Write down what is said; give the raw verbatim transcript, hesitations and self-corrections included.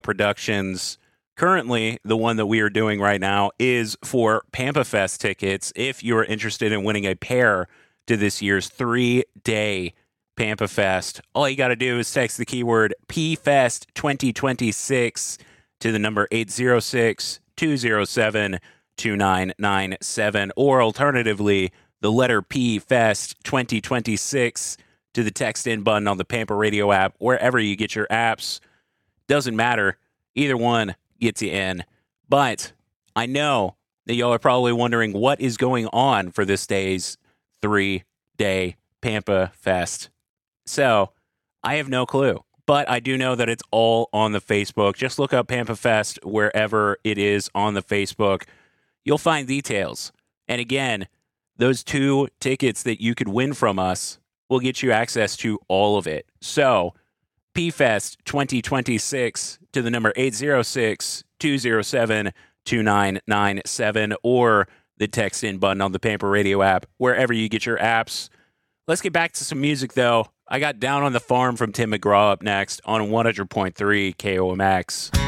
Productions. Currently, the one that we are doing right now is for Pampa Fest tickets. If you're interested in winning a pair to this year's three-day Pampa Fest, all you got to do is text the keyword P Fest twenty twenty-six to the number eight zero six, two zero seven, two nine nine seven, or alternatively, the letter P Fest twenty twenty-six to the text in button on the Pampa Radio app, wherever you get your apps. Doesn't matter. Either one gets you in. But I know that y'all are probably wondering what is going on for this day's three-day Pampa Fest. So I have no clue. But I do know that it's all on the Facebook. Just look up Pampa Fest wherever it is on the Facebook. You'll find details. And again, those two tickets that you could win from us will get you access to all of it. So P Fest twenty twenty-six to the number eight zero six, two zero seven, two nine nine seven or the text in button on the Pampa Radio app, wherever you get your apps. Let's get back to some music, though. I got Down on the Farm from Tim McGraw up next on one hundred point three K O M X.